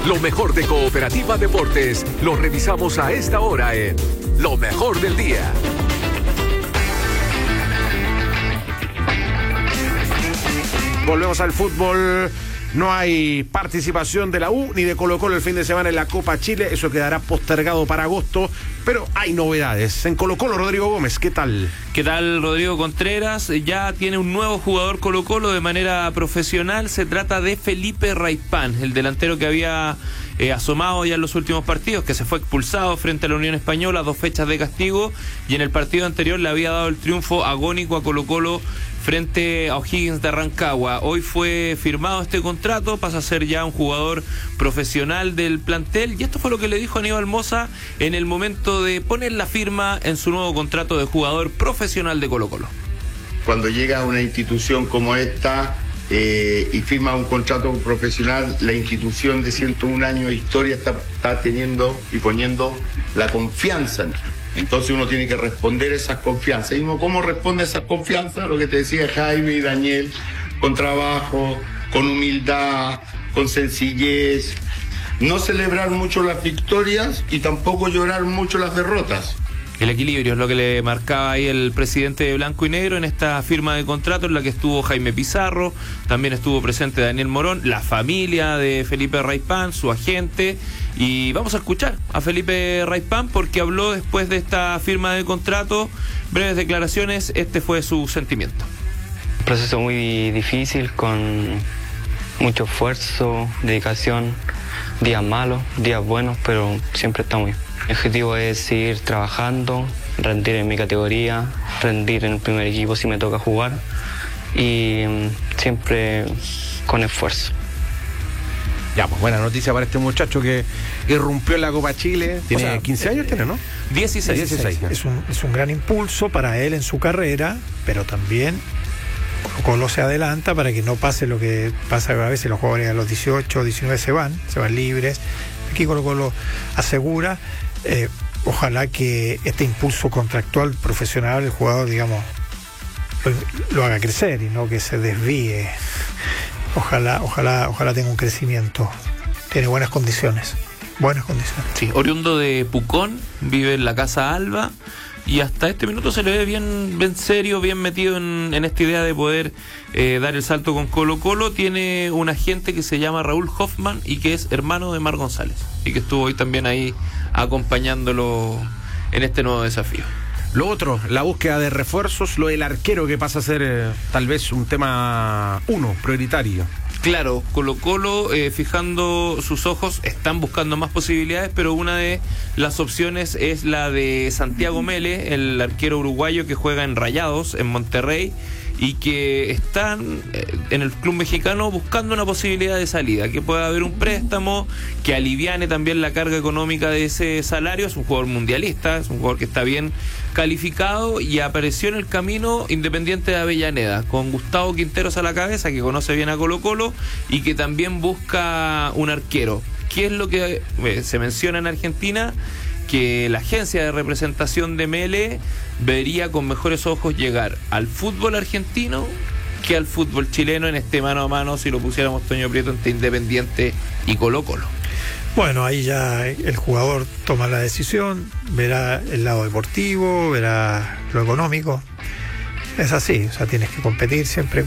Lo mejor de Cooperativa Deportes lo revisamos a esta hora en Lo Mejor del Día. Volvemos al fútbol. No hay participación de la U ni de Colo-Colo el fin de semana en la Copa Chile. Eso quedará postergado para agosto. Pero hay novedades. En Colo-Colo, Rodrigo Gómez, ¿qué tal? ¿Qué tal, Rodrigo Contreras? Ya tiene un nuevo jugador Colo-Colo de manera profesional. Se trata de Felipe Raipán, el delantero que había asomado ya en los últimos partidos, que se fue expulsado frente a la Unión Española, 2 fechas de castigo, y en el partido anterior le había dado el triunfo agónico a Colo-Colo frente a O'Higgins de Rancagua. Hoy fue firmado este contrato, pasa a ser ya un jugador profesional del plantel, y esto fue lo que le dijo Aníbal Mosa en el momento de poner la firma en su nuevo contrato de jugador profesional de Colo-Colo. Cuando llega a una institución como esta y firma un contrato profesional, la institución de 101 años de historia está teniendo y poniendo la confianza en él. Entonces uno tiene que responder esas confianzas. ¿Y uno cómo responde a esas confianzas? Lo que te decía Jaime y Daniel, con trabajo, con humildad, con sencillez. No celebrar mucho las victorias y tampoco llorar mucho las derrotas. El equilibrio es lo que le marcaba ahí el presidente de Blanco y Negro en esta firma de contrato en la que estuvo Jaime Pizarro, también estuvo presente Daniel Morón, la familia de Felipe Raipán, su agente, y vamos a escuchar a Felipe Raipán porque habló después de esta firma de contrato, breves declaraciones, este fue su sentimiento. Un proceso muy difícil, con mucho esfuerzo, dedicación, días malos, días buenos, pero siempre estamos bien. Mi objetivo es seguir trabajando, rendir en mi categoría, rendir en el primer equipo si me toca jugar, y siempre con esfuerzo. Ya, pues buena noticia para este muchacho que irrumpió en la Copa Chile. Tiene 15 años, tiene, ¿no? 16. Es un gran impulso para él en su carrera, pero también Colo se adelanta para que no pase lo que pasa a veces. Los jugadores a los 18 o 19 se van libres. Aquí Colo asegura, ojalá que este impulso contractual profesional el jugador, digamos, lo haga crecer y no que se desvíe. Ojalá tenga un crecimiento. Tiene buenas condiciones. Sí, oriundo de Pucón, vive en la Casa Alba, y hasta este minuto se le ve bien serio, bien metido en esta idea de poder dar el salto con Colo-Colo. Tiene un agente que se llama Raúl Hoffman y que es hermano de Mar González, y que estuvo hoy también ahí acompañándolo en este nuevo desafío. Lo otro, la búsqueda de refuerzos, lo del arquero que pasa a ser tal vez un tema prioritario. Claro, Colo-Colo, fijando sus ojos, están buscando más posibilidades, pero una de las opciones es la de Santiago Mele, el arquero uruguayo que juega en Rayados, en Monterrey, y que están en el club mexicano buscando una posibilidad de salida, que pueda haber un préstamo que aliviane también la carga económica de ese salario. Es un jugador mundialista, es un jugador que está bien calificado, y apareció en el camino Independiente de Avellaneda, con Gustavo Quinteros a la cabeza, que conoce bien a Colo-Colo y que también busca un arquero. ¿Qué es lo que se menciona en Argentina? Que la agencia de representación de Mele vería con mejores ojos llegar al fútbol argentino que al fútbol chileno en este mano a mano, si lo pusiéramos Toño Prieto entre Independiente y Colo-Colo. Bueno, ahí ya el jugador toma la decisión, verá el lado deportivo, verá lo económico. Es así, o sea, tienes que competir siempre